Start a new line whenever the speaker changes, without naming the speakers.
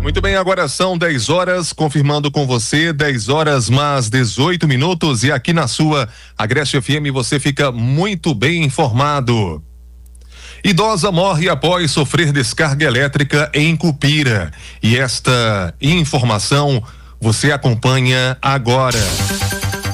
Muito bem, agora são 10 horas, confirmando com você, 10 horas mais 18 minutos, e aqui na sua Agreste FM você fica muito bem informado. Idosa morre após sofrer descarga elétrica em Cupira. E esta informação você acompanha agora.